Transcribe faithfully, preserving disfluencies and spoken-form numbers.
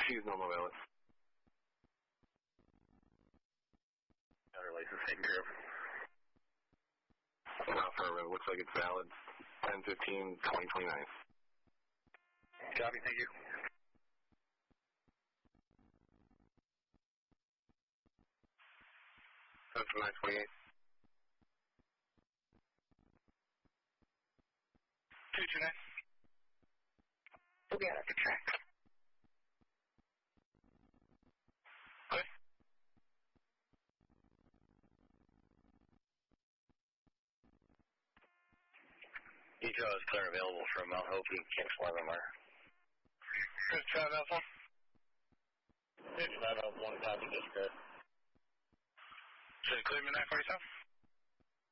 She's normal valid. Other license taken care of. Affirmative. Looks like it's valid. ten fifteen twenty twenty-nine. Copy, thank you. That's nine twenty-eight. two two nine. We'll be out of the track. Okay. Eco is clear available from Mount Hope, Kings eleven Mar. Good job, Alpha. It's not up one copy, just good. Should it clear me nine forty-seven?